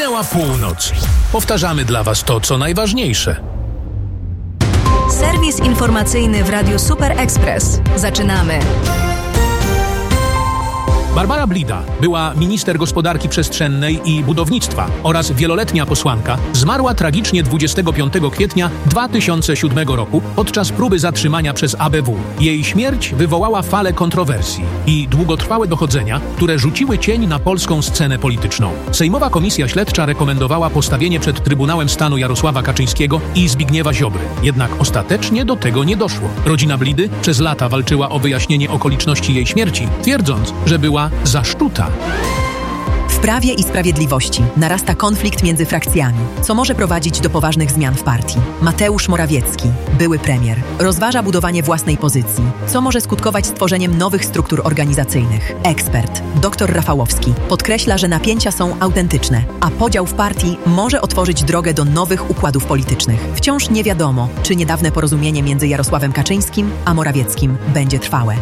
Minęła północ. Powtarzamy dla Was to, co najważniejsze. Serwis informacyjny w Radiu Super Express. Zaczynamy. Barbara Blida, była minister gospodarki przestrzennej i budownictwa oraz wieloletnia posłanka, zmarła tragicznie 25 kwietnia 2007 roku podczas próby zatrzymania przez ABW. Jej śmierć wywołała falę kontrowersji i długotrwałe dochodzenia, które rzuciły cień na polską scenę polityczną. Sejmowa Komisja Śledcza rekomendowała postawienie przed Trybunałem Stanu Jarosława Kaczyńskiego i Zbigniewa Ziobry. Jednak ostatecznie do tego nie doszło. Rodzina Blidy przez lata walczyła o wyjaśnienie okoliczności jej śmierci, twierdząc, że była zaszczuta. W Prawie i Sprawiedliwości narasta konflikt między frakcjami, co może prowadzić do poważnych zmian w partii. Mateusz Morawiecki, były premier, rozważa budowanie własnej pozycji, co może skutkować stworzeniem nowych struktur organizacyjnych. Ekspert, dr Rafałowski, podkreśla, że napięcia są autentyczne, a podział w partii może otworzyć drogę do nowych układów politycznych. Wciąż nie wiadomo, czy niedawne porozumienie między Jarosławem Kaczyńskim a Morawieckim będzie trwałe.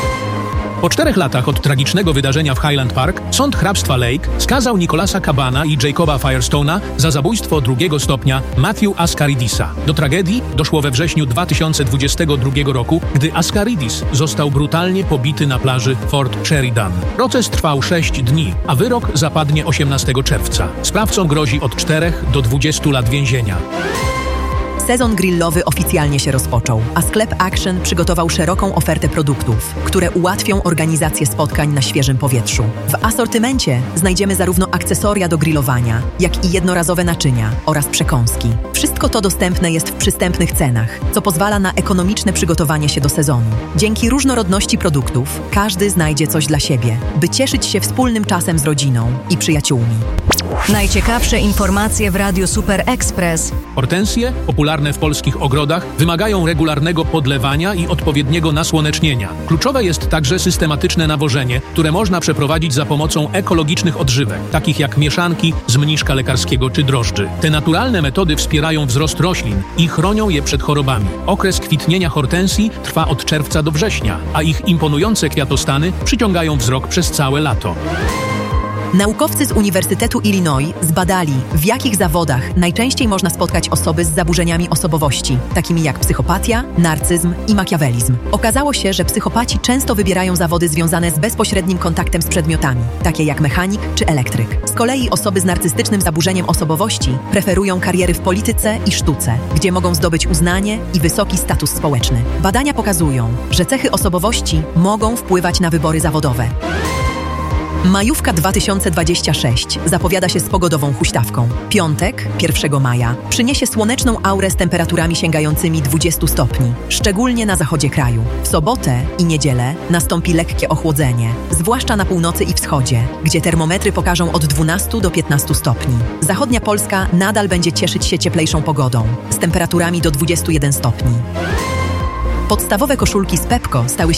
Po 4 latach od tragicznego wydarzenia w Highland Park sąd hrabstwa Lake skazał Nicolasa Cabana i Jacoba Firestone'a za zabójstwo 2. stopnia Matthew Ascaridisa. Do tragedii doszło we wrześniu 2022 roku, gdy Ascaridis został brutalnie pobity na plaży Fort Sheridan. Proces trwał 6 dni, a wyrok zapadnie 18 czerwca. Sprawcom grozi od 4 do 20 lat więzienia. Sezon grillowy oficjalnie się rozpoczął, a sklep Action przygotował szeroką ofertę produktów, które ułatwią organizację spotkań na świeżym powietrzu. W asortymencie znajdziemy zarówno akcesoria do grillowania, jak i jednorazowe naczynia oraz przekąski. Wszystko to dostępne jest w przystępnych cenach, co pozwala na ekonomiczne przygotowanie się do sezonu. Dzięki różnorodności produktów każdy znajdzie coś dla siebie, by cieszyć się wspólnym czasem z rodziną i przyjaciółmi. Najciekawsze informacje w Radiu Super Express. Hortensje, popularne w polskich ogrodach, wymagają regularnego podlewania i odpowiedniego nasłonecznienia. Kluczowe jest także systematyczne nawożenie, które można przeprowadzić za pomocą ekologicznych odżywek, takich jak mieszanki z mniszka lekarskiego czy drożdży. Te naturalne metody wspierają wzrost roślin i chronią je przed chorobami. Okres kwitnienia hortensji trwa od czerwca do września, a ich imponujące kwiatostany przyciągają wzrok przez całe lato. Naukowcy z Uniwersytetu Illinois zbadali, w jakich zawodach najczęściej można spotkać osoby z zaburzeniami osobowości, takimi jak psychopatia, narcyzm i makiawelizm. Okazało się, że psychopaci często wybierają zawody związane z bezpośrednim kontaktem z przedmiotami, takie jak mechanik czy elektryk. Z kolei osoby z narcystycznym zaburzeniem osobowości preferują kariery w polityce i sztuce, gdzie mogą zdobyć uznanie i wysoki status społeczny. Badania pokazują, że cechy osobowości mogą wpływać na wybory zawodowe. Majówka 2026 zapowiada się z pogodową huśtawką. Piątek, 1 maja, przyniesie słoneczną aurę z temperaturami sięgającymi 20 stopni, szczególnie na zachodzie kraju. W sobotę i niedzielę nastąpi lekkie ochłodzenie, zwłaszcza na północy i wschodzie, gdzie termometry pokażą od 12 do 15 stopni. Zachodnia Polska nadal będzie cieszyć się cieplejszą pogodą, z temperaturami do 21 stopni. Podstawowe koszulki z Pepco stały się